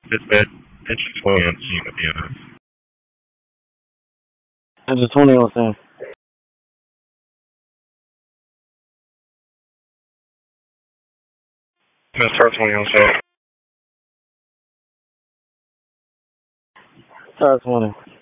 It's bad. It's just 20 on team at the end. It's a 20 on thing. Start 20 on set. Start 20.